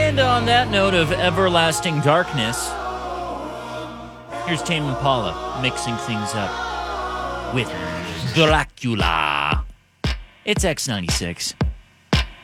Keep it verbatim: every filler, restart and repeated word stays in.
And on that note of everlasting darkness, here's Tame Impala mixing things up with Dracula. It's X ninety-six.